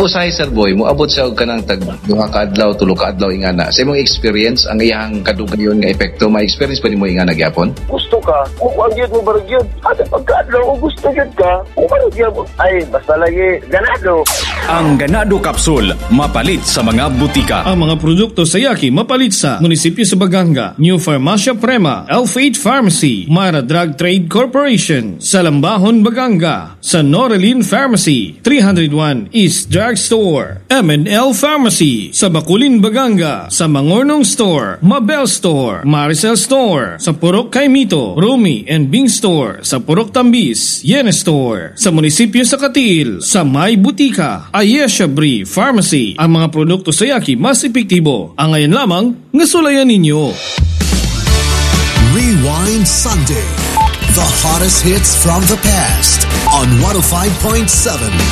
Usahay Sir Boy, moabot siya og kanang tag duha ka adlaw, tulo ka adlaw ingana. Sa imong experience ang iyang kadugayon nga epekto, may experience pa nimo ingana gyapon? Gusto ka, kung ang yun mo barugyod, at pagkaadlaw kung gusto yun ka, kung barugyod, ay basta lagi ganado. Ang Ganado Capsule, mapalit sa mga butika. Ang mga produkto sa Yaki mapalit sa Munisipyo sa Baganga, New Farmacia Prema, L8 Pharmacy, Mara Drug Trade Corporation, sa Lambahon, Baganga, sa Norelin Pharmacy, 301 East Drug Store, M&L Pharmacy, sa Bakulin, Baganga, sa Mangornong Store, Mabel Store, Maricel Store, sa Purok Kaimito, Rumi and Bing Store, sa Purok Tambis, Yene Store, sa Munisipyo sa Katil, sa May Butika, Ayesha Brie Pharmacy. Ang mga produkto sa Yaki mas epektibo. Ang ngayon lamang, ngasulayan ninyo. Rewind Sunday. The hottest hits from the past on 105.7